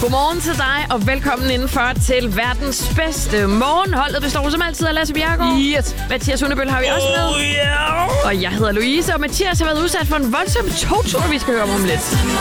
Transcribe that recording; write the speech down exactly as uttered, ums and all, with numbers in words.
Godmorgen til dig, og velkommen indenfor til verdens bedste morgenholdet. Består som altid af Lasse Bjerregaard. Yes. Mathias Hundebøl har vi også med. Oh, yeah. Og jeg hedder Louise, og Mathias har været udsat for en voldsom togtur, vi skal høre om om lidt.